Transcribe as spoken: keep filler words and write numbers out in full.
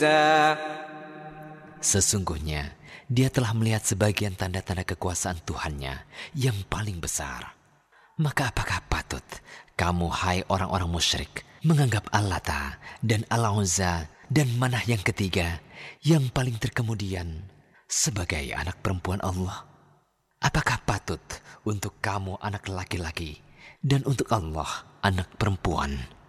Sesungguhnya dia telah melihat sebagian tanda-tanda kekuasaan Tuhannya yang paling besar. Maka apakah patut kamu, hai orang-orang musyrik, menganggap Al-Lata dan Al-Uzza dan Manah yang ketiga yang paling terkemudian sebagai anak perempuan Allah? Apakah patut untuk kamu anak laki-laki dan untuk Allah anak perempuan?